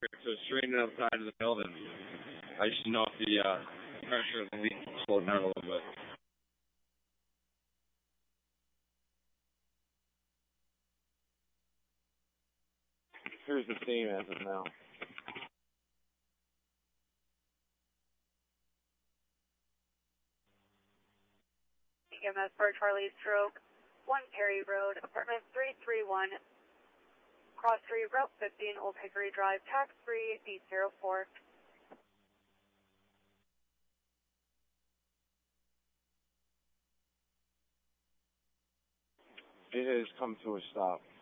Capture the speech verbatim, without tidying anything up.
so straighten outside of the building. I just know if the uh, pressure of the leak slowed down a little bit. Here's the theme as of now. E M S for Charlie Stroke, one Perry Road, apartment three three one, cross three, Route fifteen, Old Hickory Drive, tax three, D zero four. It has come to a stop.